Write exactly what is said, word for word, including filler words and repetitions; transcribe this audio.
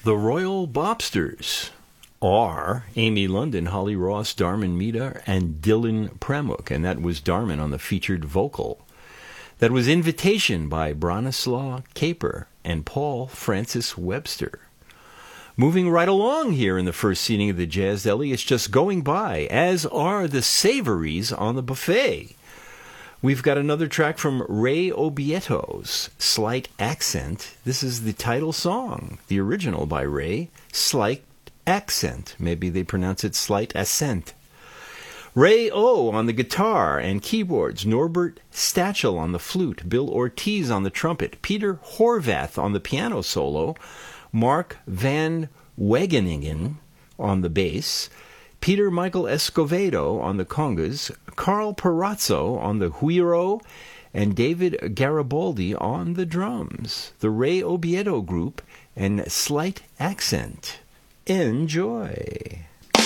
The Royal Bobsters are Amy London, Holly Ross, Darman Mita, and Dylan Premuk, and that was Darman on the featured vocal. That was Invitation by Bronislaw Caper and Paul Francis Webster. Moving right along here in the first seating of the Jazz Deli, it's just going by, as are the savories on the buffet. We've got another track from Ray Obieto's Slight Accent. This is the title song, the original by Ray, Slight Accent. Maybe they pronounce it Slight Accent. Ray O on the guitar and keyboards, Norbert Stachel on the flute, Bill Ortiz on the trumpet, Peter Horvath on the piano solo, Mark Van Wageningen on the bass, Peter Michael Escovedo on the congas, Carl Perazzo on the güiro, and David Garibaldi on the drums. The Ray Obieto Group and Slight Accent. Enjoy.